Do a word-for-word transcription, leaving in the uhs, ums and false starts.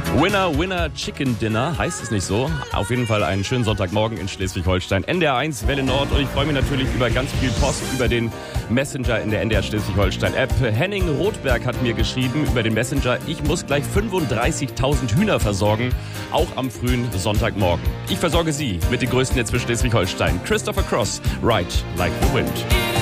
Winner, Winner, Chicken Dinner, heißt es nicht so? Auf jeden Fall einen schönen Sonntagmorgen in Schleswig-Holstein. N D R eins, Welle Nord, und ich freue mich natürlich über ganz viel Post über den Messenger in der N D R Schleswig-Holstein-App. Henning Rothberg hat mir geschrieben über den Messenger: Ich muss gleich fünfunddreißigtausend Hühner versorgen, auch am frühen Sonntagmorgen. Ich versorge Sie mit den größten Netz für Schleswig-Holstein. Christopher Cross, Ride Like the Wind.